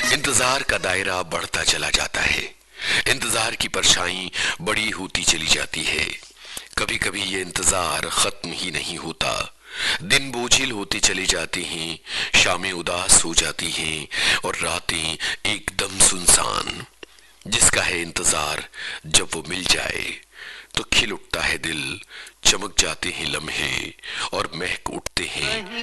इंतजार का दायरा बढ़ता चला जाता है। इंतजार की परछाई बड़ी होती चली जाती है। कभी कभी ये इंतजार खत्म ही नहीं होता। दिन बोझिल होते चले जाते हैं, शामें उदास हो जाती हैं और रातें एकदम सुनसान। जिसका है इंतजार, जब वो मिल जाए तो खिल उठता है दिल, चमक जाते हैं लम्हे और महक उठते हैं